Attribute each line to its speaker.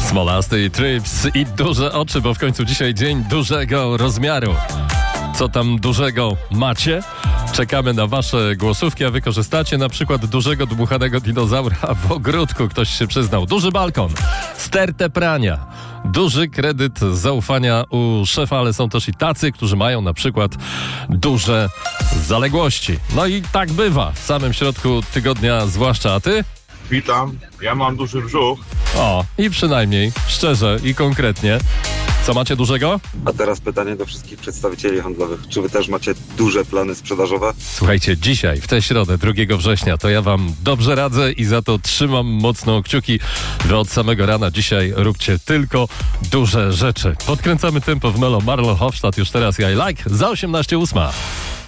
Speaker 1: Smolasty i Trips i duże oczy, bo w końcu dzisiaj dzień dużego rozmiaru. Co tam dużego macie? Czekamy na wasze głosówki, a wykorzystacie na przykład dużego dmuchanego dinozaura w ogródku. Ktoś się przyznał. Duży balkon, stertę prania, duży kredyt zaufania u szefa, ale są też i tacy, którzy mają na przykład duże zaległości. No i tak bywa w samym środku tygodnia, zwłaszcza. A ty?
Speaker 2: Witam, ja mam duży brzuch.
Speaker 1: O, i przynajmniej szczerze i konkretnie. Co macie dużego?
Speaker 3: A teraz pytanie do wszystkich przedstawicieli handlowych. Czy wy też macie duże plany sprzedażowe?
Speaker 1: Słuchajcie, dzisiaj, w tę środę, 2 września, to ja wam dobrze radzę i za to trzymam mocno kciuki, że od samego rana dzisiaj róbcie tylko duże rzeczy. Podkręcamy tempo w Melo Marlo Hofstadt już teraz. Ja like za 18:08.